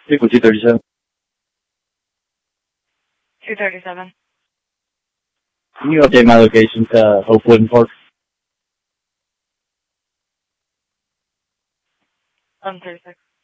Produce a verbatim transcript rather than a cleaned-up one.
Vehicle two thirty-seven. two thirty-seven. Can you update my location to Hope Wooden Park? one thirty-six.